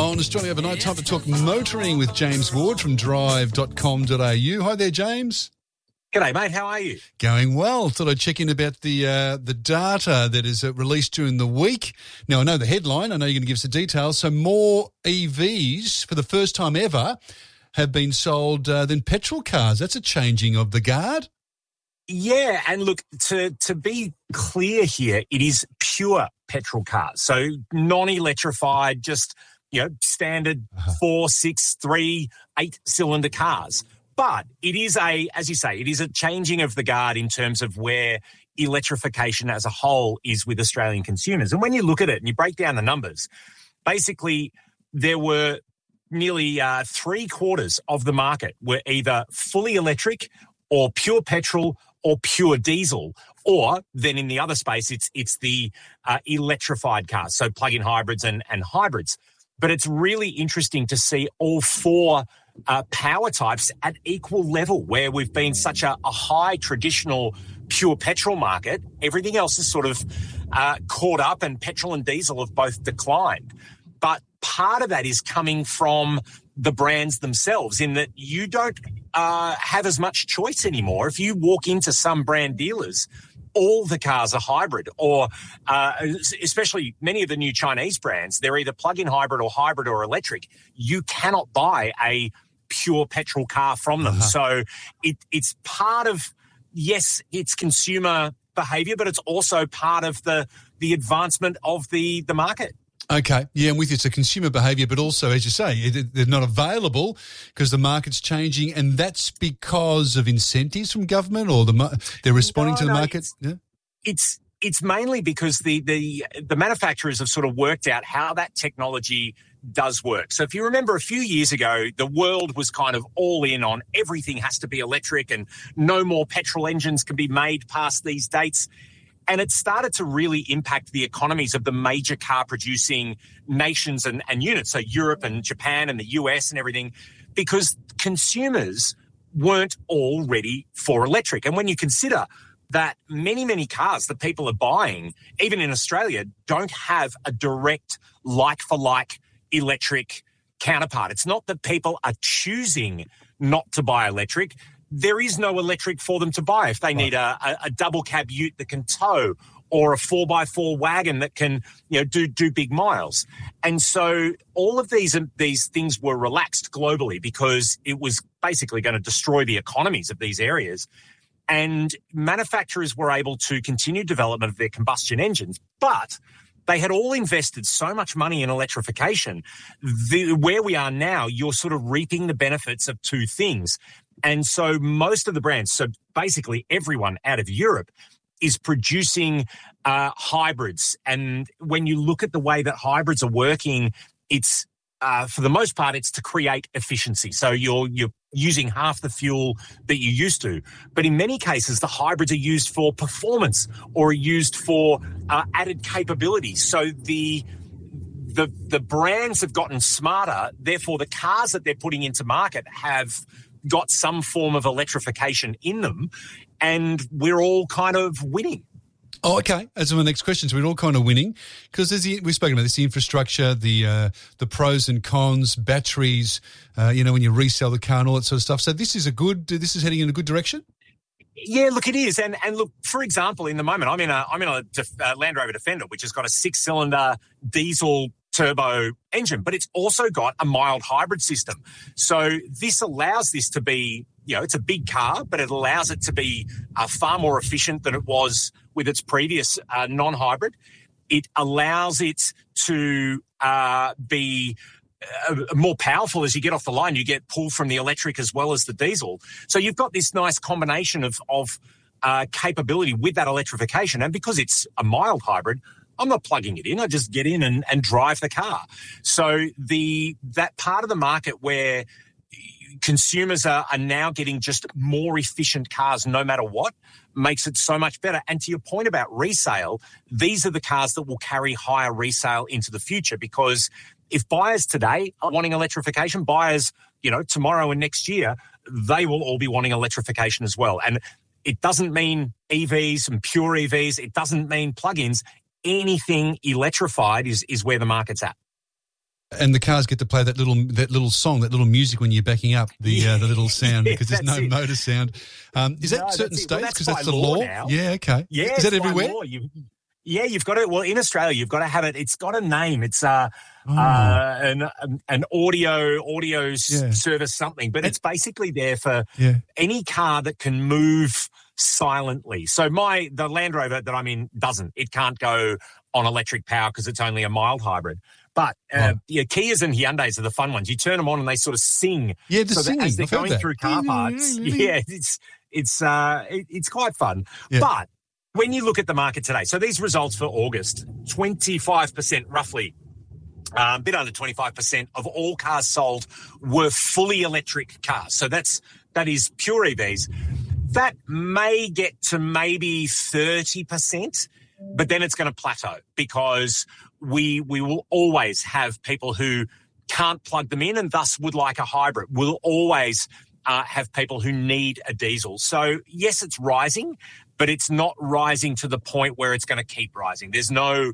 on Australia Overnight. Time to talk motoring with James Ward from drive.com.au. Hi there, James. G'day, mate. How are you? Going well. Thought I'd check in about the data that is released during the week. Now, I know the headline. I know you're going to give us the details. So more EVs for the first time ever have been sold than petrol cars. That's a changing of the guard. Yeah, and look, to be clear here, it is pure petrol cars. So non-electrified, just, standard 4, 6, 3, 8-cylinder cars. But it is as you say, it is a changing of the guard in terms of where electrification as a whole is with Australian consumers. And when you look at it and you break down the numbers, basically there were nearly 3/4 of the market were either fully electric or pure petrol or pure diesel, or then in the other space, it's the electrified cars, so plug-in hybrids and hybrids. But it's really interesting to see all four power types at equal level, where we've been such a high traditional pure petrol market. Everything else is sort of caught up, and petrol and diesel have both declined. But part of that is coming from the brands themselves, in that you don't have as much choice anymore. If you walk into some brand dealers, all the cars are hybrid, or especially many of the new Chinese brands, they're either plug-in hybrid or electric. You cannot buy a pure petrol car from them. So it's part of, yes, it's consumer behaviour, but it's also part of the advancement of the market. Okay, yeah, I'm with you. It's a consumer behaviour, but also, as you say, they're not available because the market's changing, and that's because of incentives from government, or they're responding to the market? It's mainly because the manufacturers have sort of worked out how that technology does work. So if you remember a few years ago, the world was kind of all in on everything has to be electric and no more petrol engines can be made past these dates. And it started to really impact the economies of the major car-producing nations and units, so Europe and Japan and the US and everything, because consumers weren't all ready for electric. And when you consider that many, many cars that people are buying, even in Australia, don't have a direct like-for-like electric counterpart. It's not that people are choosing not to buy electric. There is no electric for them to buy. If they need a double cab ute that can tow, or a 4x4 wagon that can, do big miles. And so all of these things were relaxed globally because it was basically going to destroy the economies of these areas. And manufacturers were able to continue development of their combustion engines, but they had all invested so much money in electrification. Where we are now, you're sort of reaping the benefits of two things. And so most of the brands, so basically everyone out of Europe, is producing hybrids. And when you look at the way that hybrids are working, it's for the most part, it's to create efficiency. So you're using half the fuel that you used to. But in many cases, the hybrids are used for performance or are used for added capability. So the brands have gotten smarter. Therefore, the cars that they're putting into market have got some form of electrification in them, and we're all kind of winning. Oh, okay. That's my next question. So we're all kind of winning because we've spoken about this, the infrastructure, the pros and cons, batteries, when you resell the car and all that sort of stuff. So this is heading in a good direction? Yeah, look, it is. And look, for example, in the moment, I'm in a Land Rover Defender, which has got a 6-cylinder diesel turbo engine, but it's also got a mild hybrid system. So this allows this to be, it's a big car, but it allows it to be far more efficient than it was with its previous non-hybrid. It allows it to be more powerful as you get off the line. You get pull from the electric as well as the diesel. So you've got this nice combination of capability with that electrification. And because it's a mild hybrid, I'm not plugging it in. I just get in and drive the car. So that part of the market where consumers are now getting just more efficient cars no matter what makes it so much better. And to your point about resale, these are the cars that will carry higher resale into the future, because if buyers today are wanting electrification, buyers, tomorrow and next year, they will all be wanting electrification as well. And it doesn't mean EVs and pure EVs. It doesn't mean plug-ins. Anything electrified is where the market's at. And the cars get to play that little song, that little music when you're backing up, the little sound, because there's no motor sound. Is that certain states? Because that's the law now. Yeah, okay. Yeah, is that everywhere? You've got to. Well, in Australia, you've got to have it. It's got a name. It's an audio service something, but it's basically there for any car that can move silently. So the Land Rover that I'm in doesn't. It can't go on electric power because it's only a mild hybrid. But Kias and Hyundais are the fun ones. You turn them on and they sort of sing. Yeah, singing. As they're going through car parks. Yeah, it's quite fun. Yeah. But when you look at the market today, so these results for August, 25% roughly, a bit under 25% of all cars sold were fully electric cars. So that is pure EVs. That may get to maybe 30%, but then it's going to plateau because we will always have people who can't plug them in and thus would like a hybrid. We'll always have people who need a diesel. So, yes, it's rising, but it's not rising to the point where it's going to keep rising. There's no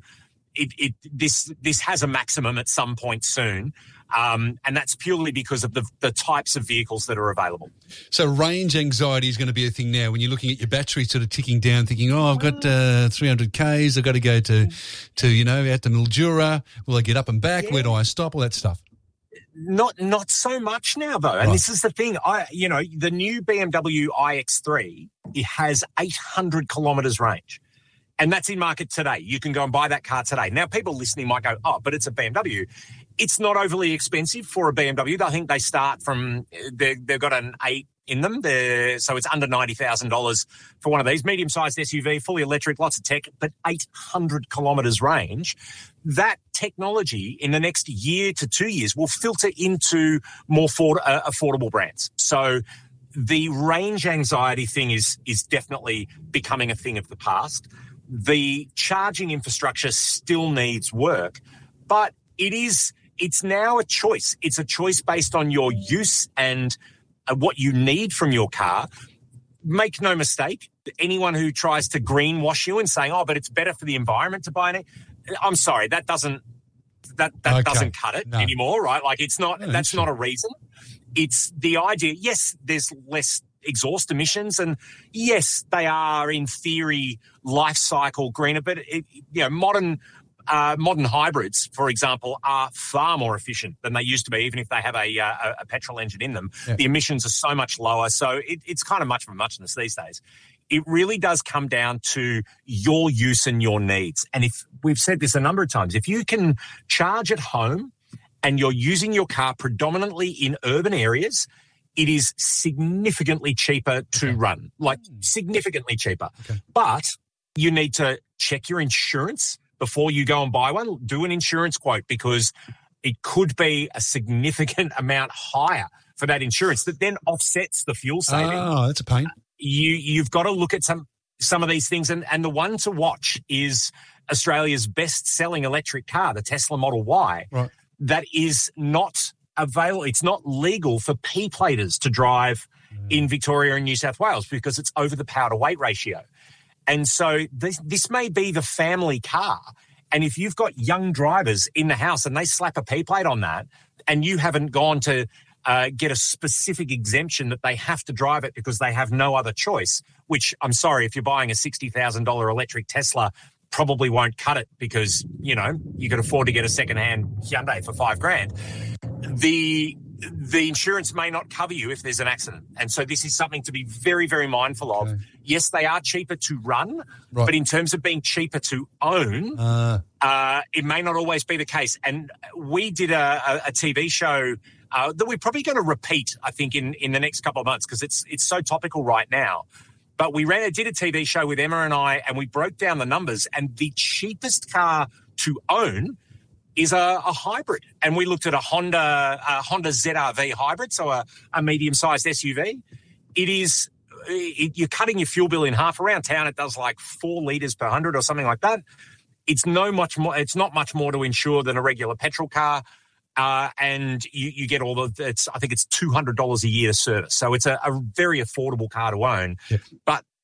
this has a maximum at some point soon, and that's purely because of the types of vehicles that are available. So range anxiety is going to be a thing now when you're looking at your battery sort of ticking down, thinking, I've got 300 Ks, I've got to go to out to Mildura. Will I get up and back? Where do I stop? All that stuff. Not so much now, though. And this is the thing. The new BMW iX3, it has 800 kilometres range. And that's in market today. You can go and buy that car today. Now, people listening might go, but it's a BMW. It's not overly expensive for a BMW. I think they start from, they've got an 8 in them. So it's under $90,000 for one of these. Medium-sized SUV, fully electric, lots of tech, but 800 kilometres range. That technology in the next year to 2 years will filter into more affordable brands. So the range anxiety thing is definitely becoming a thing of the past. The charging infrastructure still needs work, but it's now a choice. It's a choice based on your use and what you need from your car. Make no mistake, anyone who tries to greenwash you and saying, but it's better for the environment to buy it, I'm sorry, that doesn't cut it anymore, right? Like that's not a reason. It's the idea, yes, there's less exhaust emissions, and yes, they are in theory life cycle greener, but modern hybrids, for example, are far more efficient than they used to be, even if they have a petrol engine in them. Yeah. The emissions are so much lower, so it's kind of much of a muchness these days. It really does come down to your use and your needs. And if we've said this a number of times, if you can charge at home and you're using your car predominantly in urban areas, it is significantly cheaper to run, like significantly cheaper. Okay. But you need to check your insurance before you go and buy one. Do an insurance quote, because it could be a significant amount higher for that insurance that then offsets the fuel saving. Oh, that's a pain. You've got to look at some of these things, and the one to watch is Australia's best-selling electric car, the Tesla Model Y. Right. That is not available. It's not legal for P-platers to drive in Victoria and New South Wales because it's over the power to weight ratio. And so this may be the family car. And if you've got young drivers in the house and they slap a P-plate on that, and you haven't gone to get a specific exemption that they have to drive it because they have no other choice, which I'm sorry, if you're buying a $60,000 electric Tesla, probably won't cut it because, you could afford to get a second-hand Hyundai for $5,000. The insurance may not cover you if there's an accident. And so this is something to be very, very mindful of. Okay. Yes, they are cheaper to run, right, but in terms of being cheaper to own, it may not always be the case. And we did a TV show that we're probably going to repeat, I think, in the next couple of months because it's so topical right now. But we did a TV show with Emma and I, and we broke down the numbers, and the cheapest car to own is a hybrid. And we looked at a Honda ZR-V hybrid, so a medium-sized SUV. You're cutting your fuel bill in half. Around town, it does like 4 litres per 100 or something like that. It's not much more to insure than a regular petrol car. And you get I think it's $200 a year to service. So it's a very affordable car to own. Yep. But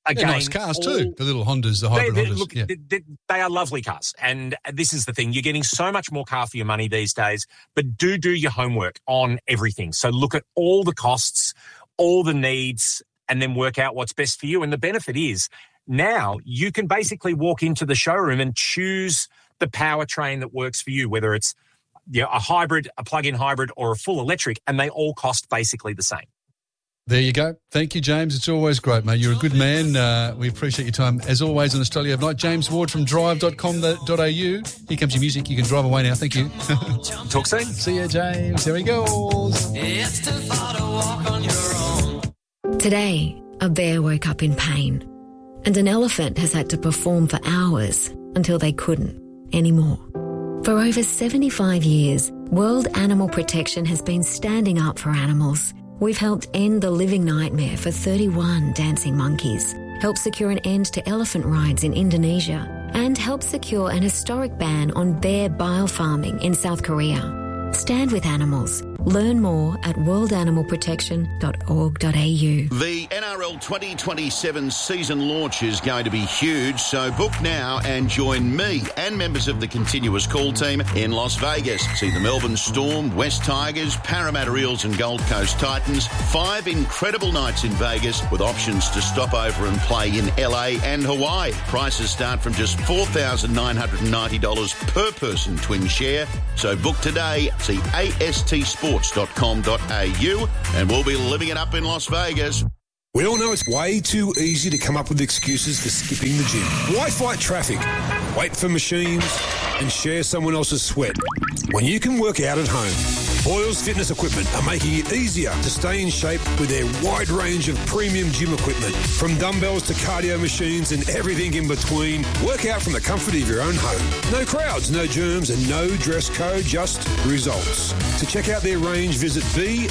Again, they're nice cars too, the little Hondas, the hybrid Hondas. Look, they are lovely cars. And this is the thing. You're getting so much more car for your money these days, but do your homework on everything. So look at all the costs, all the needs, and then work out what's best for you. And the benefit is now you can basically walk into the showroom and choose the powertrain that works for you, whether it's a hybrid, a plug-in hybrid, or a full electric, and they all cost basically the same. There you go. Thank you, James. It's always great, mate. You're a good man. We appreciate your time. As always on Australia Overnight, James Ward from drive.com.au. Here comes your music. You can drive away now. Thank you. Talk soon. See you, James. There he goes. It's too far to walk on your own. Today, a bear woke up in pain, and an elephant has had to perform for hours until they couldn't anymore. For over 75 years, World Animal Protection has been standing up for animals. We've helped end the living nightmare for 31 dancing monkeys, helped secure an end to elephant rides in Indonesia, and helped secure an historic ban on bear bile farming in South Korea. Stand with animals. Learn more at worldanimalprotection.org.au. The NRL 2027 season launch is going to be huge, so book now and join me and members of the continuous call team in Las Vegas. See the Melbourne Storm, West Tigers, Parramatta Eels and Gold Coast Titans. 5 incredible nights in Vegas with options to stop over and play in LA and Hawaii. Prices start from just $4,990 per person twin share. So book today. See astsports.com.au and we'll be living it up in Las Vegas. We all know it's way too easy to come up with excuses for skipping the gym. Why fight traffic, wait for machines, and share someone else's sweat when you can work out at home? Boyles Fitness Equipment are making it easier to stay in shape with their wide range of premium gym equipment. From dumbbells to cardio machines and everything in between, work out from the comfort of your own home. No crowds, no germs and no dress code, just results. To check out their range, visit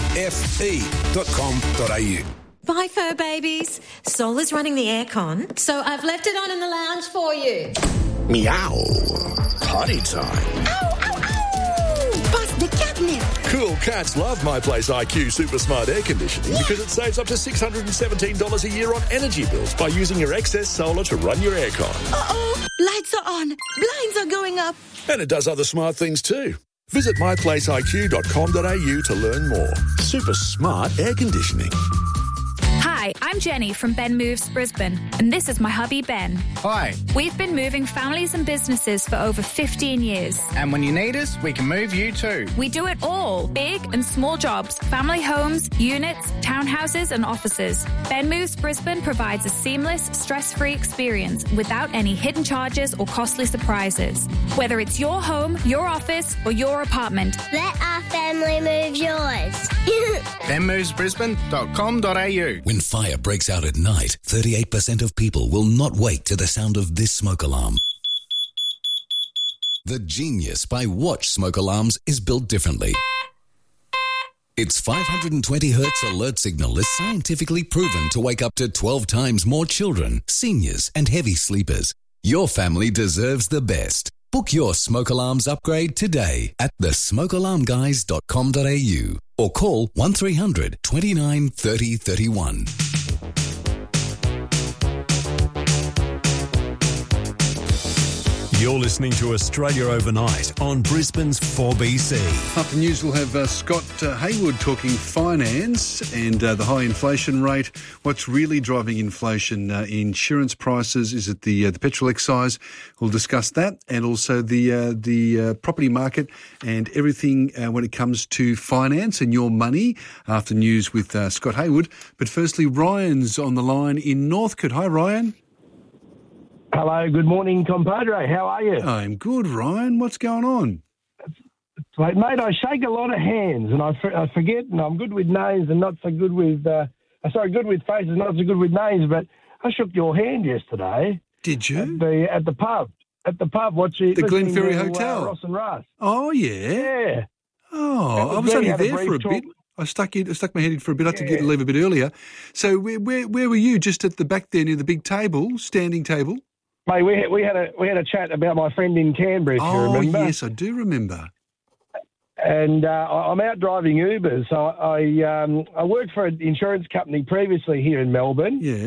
bfe.com.au. Bye, fur babies. Sol is running the aircon, so I've left it on in the lounge for you. Meow. Potty time. Ow, ow, ow! Bust the catnip. Cool cats love My Place IQ Super Smart Air Conditioning because it saves up to $617 a year on energy bills by using your excess solar to run your aircon. Uh-oh. Lights are on. Blinds are going up. And it does other smart things too. Visit myplaceiq.com.au to learn more. Super smart air conditioning. Hi, I'm Jenny from Ben Moves Brisbane, and this is my hubby Ben. Hi. We've been moving families and businesses for over 15 years. And when you need us, we can move you too. We do it all, big and small jobs, family homes, units, townhouses and offices. Ben Moves Brisbane provides a seamless, stress-free experience without any hidden charges or costly surprises. Whether it's your home, your office or your apartment. Let our family move yours. benmovesbrisbane.com.au. When fire breaks out at night, 38% of people will not wake to the sound of this smoke alarm. The Genius by Watch smoke alarms is built differently. Its 520 Hz alert signal is scientifically proven to wake up to 12 times more children, seniors and heavy sleepers. Your family deserves the best. Book your smoke alarms upgrade today at thesmokealarmguys.com.au or call 1300 29 30 31. You're listening to Australia Overnight on Brisbane's 4BC. After news, we'll have Scott Hayward talking finance and the high inflation rate. What's really driving inflation? Insurance prices? Is it the petrol excise? We'll discuss that, and also the property market and everything when it comes to finance and your money. After news with Scott Hayward. But firstly, Ryan's on the line in Northcote. Hi, Ryan. Hello, good morning, compadre. How are you? I'm good, Ryan. What's going on? Mate, I shake a lot of hands, and I forget, and I'm good with names and not so good with, good with faces, not so good with names, but I shook your hand yesterday. Did you? At the pub. At the pub, watching the Glenferrie Hotel. Ross and Russ. Oh, yeah? Yeah. Oh, I was only there for a bit. I stuck my head in for a bit. I had to leave a bit earlier. So where were you? Just at the back there near the big table, standing table? Mate, we had a chat about my friend in Canberra, if you remember. Oh, yes, I do remember. And I'm out driving Ubers. So I worked for an insurance company previously here in Melbourne. Yeah.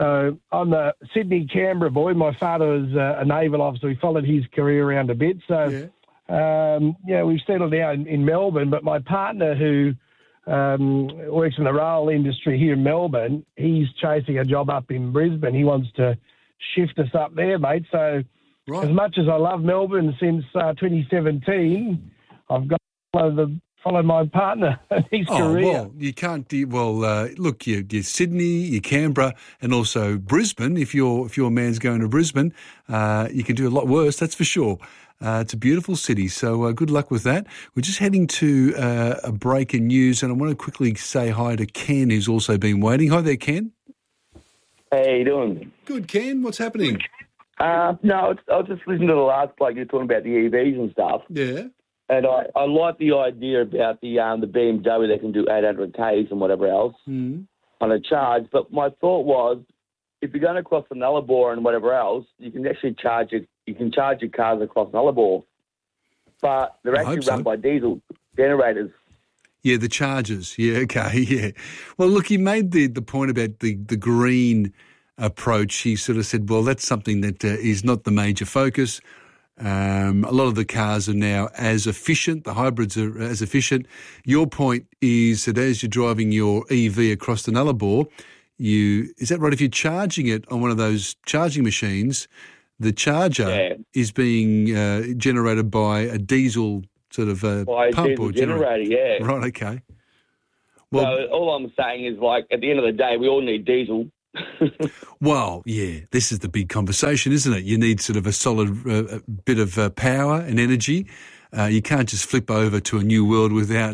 So I'm a Sydney-Canberra boy. My father was a naval officer. We followed his career around a bit. So, we've settled down in Melbourne. But my partner, who works in the rail industry here in Melbourne, he's chasing a job up in Brisbane. He wants to shift us up there, mate. So as much as I love Melbourne since 2017, I've got to follow my partner and his career. Well, you can't. Look, you're Sydney, you're Canberra, and also Brisbane. If your man's going to Brisbane, you can do a lot worse. That's for sure. It's a beautiful city, so good luck with that. We're just heading to a break in news, and I want to quickly say hi to Ken, who's also been waiting. Hi there, Ken. How you doing? Good, Ken. What's happening? I was just listening to the last bloke. You're talking about the EVs and stuff. Yeah. And I like the idea about the BMW that can do 800 Ks and whatever else on a charge. But my thought was, if you're going across the Nullarbor and whatever else, you can actually charge your cars across Nullarbor. But they're actually run by diesel generators. Yeah, the chargers. Yeah, okay, yeah. Well, look, he made the point about the green approach. He sort of said, well, that's something that is not the major focus. A lot of the cars are now as efficient. The hybrids are as efficient. Your point is that as you're driving your EV across the Nullarbor, is that right? If you're charging it on one of those charging machines, the charger is being generated by a diesel sort of pump or generator. Yeah. Right, okay. Well, so all I'm saying is, like, at the end of the day, we all need diesel. Well, yeah, this is the big conversation, isn't it? You need sort of a solid bit of power and energy. You can't just flip over to a new world without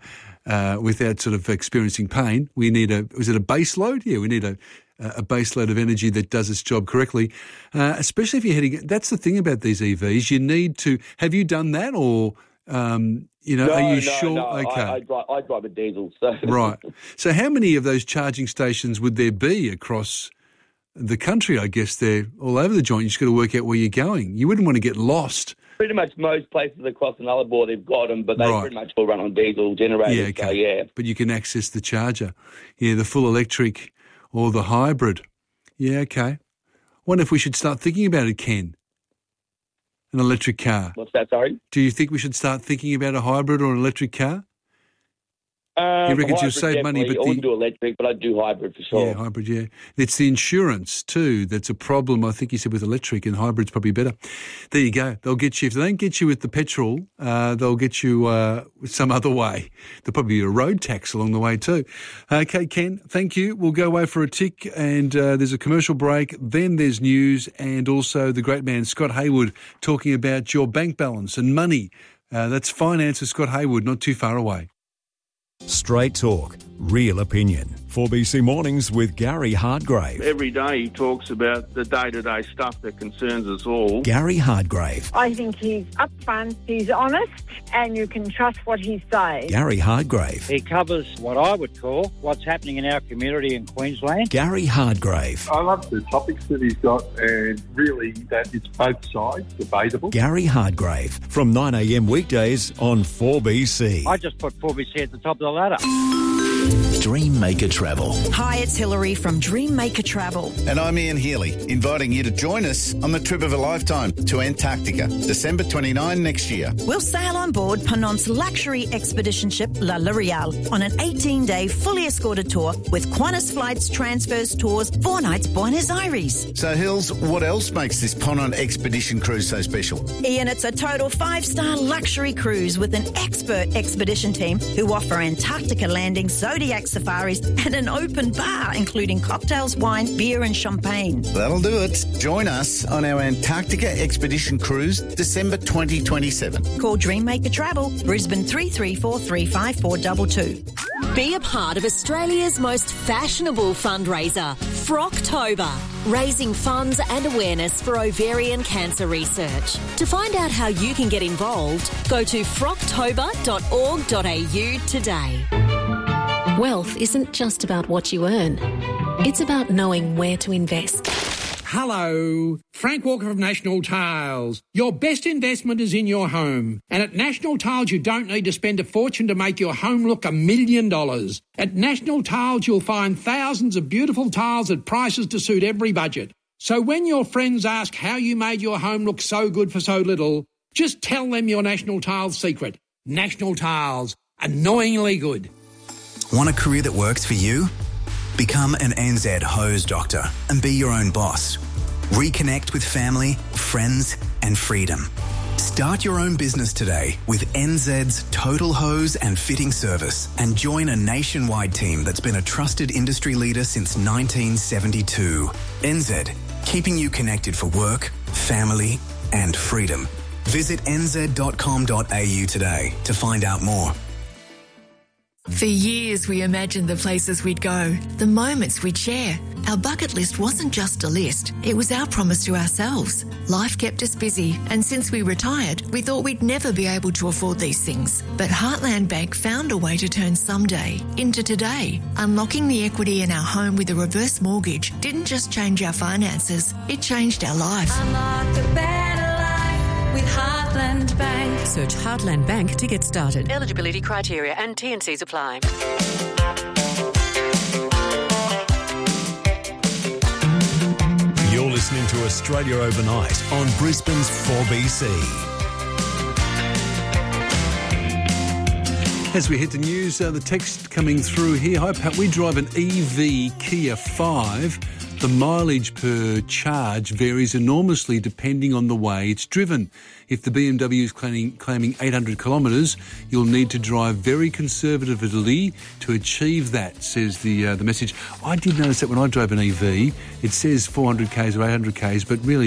sort of experiencing pain. We need is it a base load? Yeah, we need a base load of energy that does its job correctly, especially if you're heading. That's the thing about these EVs. You need to. Have you done that, or are you sure? No, okay, I drive a diesel. So. Right. So how many of those charging stations would there be across the country? I guess they're all over the joint. You just got to work out where you're going. You wouldn't want to get lost. Pretty much most places across the Nullarbor, they've got them, but they pretty much all run on diesel generators. Yeah, okay. So, yeah. But you can access the charger. Yeah, the full electric or the hybrid. Yeah, okay. Wonder if we should start thinking about it, Ken. An electric car. What's that, sorry? Do you think we should start thinking about a hybrid or an electric car? You reckon you'll save money? But I wouldn't do electric, but I'd do hybrid for sure. Yeah, hybrid, yeah. It's the insurance too that's a problem, I think you said, with electric, and hybrid's probably better. There you go. They'll get you. If they don't get you with the petrol, they'll get you some other way. There'll probably be a road tax along the way too. Okay, Ken, thank you. We'll go away for a tick, and there's a commercial break. Then there's news, and also the great man Scott Hayward talking about your bank balance and money. That's finance with Scott Hayward, not too far away. Straight talk, real opinion. 4BC Mornings with Gary Hardgrave. Every day he talks about the day-to-day stuff that concerns us all. Gary Hardgrave. I think he's upfront, he's honest, and you can trust what he says. Gary Hardgrave. He covers what I would call what's happening in our community in Queensland. Gary Hardgrave. I love the topics that he's got, and really that it's both sides, debatable. Gary Hardgrave. From 9am weekdays on 4BC. I just put 4BC at the top of the ladder. Dreammaker Travel. Hi, it's Hilary from Dreammaker Travel. And I'm Ian Healy, inviting you to join us on the trip of a lifetime to Antarctica, December 29 next year. We'll sail on board Penant's luxury expedition ship La L'Oreal on an 18-day fully escorted tour with Qantas Flights, Transfers, Tours, 4 nights Buenos Aires. So, Hills, what else makes this Ponant expedition cruise so special? Ian, it's a total 5-star luxury cruise with an expert expedition team who offer Antarctica landings, Zodiac safaris and an open bar including cocktails, wine, beer and champagne. That'll do it. Join us on our Antarctica expedition cruise December 2027. Call Dreammaker Travel, Brisbane 3343 5422. Be a part of Australia's most fashionable fundraiser, Frocktober, raising funds and awareness for ovarian cancer research. To find out how you can get involved, go to frocktober.org.au today. Wealth isn't just about what you earn. It's about knowing where to invest. Hello, Frank Walker of National Tiles. Your best investment is in your home. And at National Tiles, you don't need to spend a fortune to make your home look $1 million. At National Tiles, you'll find thousands of beautiful tiles at prices to suit every budget. So when your friends ask how you made your home look so good for so little, just tell them your National Tiles secret. National Tiles, annoyingly good. Want a career that works for you? Become an NZ hose doctor and be your own boss. Reconnect with family, friends and freedom. Start your own business today with NZ's Total Hose and Fitting Service and join a nationwide team that's been a trusted industry leader since 1972. NZ, keeping you connected for work, family and freedom. Visit nz.com.au today to find out more. For years, we imagined the places we'd go, the moments we'd share. Our bucket list wasn't just a list, it was our promise to ourselves. Life kept us busy, and since we retired, we thought we'd never be able to afford these things. But Heartland Bank found a way to turn someday into today. Unlocking the equity in our home with a reverse mortgage didn't just change our finances, it changed our lives. Unlock a better life with Heartland Bank. Search Heartland Bank to get started. Eligibility criteria and T&Cs apply. You're listening to Australia Overnight on Brisbane's 4BC. As we hit the news, the text coming through here. Hi, Pat, we drive an EV Kia 5. The mileage per charge varies enormously depending on the way it's driven. If the BMW is claiming 800 kilometres, you'll need to drive very conservatively to achieve that, says the message. I did notice that when I drove an EV, it says 400 k's or 800 k's, but really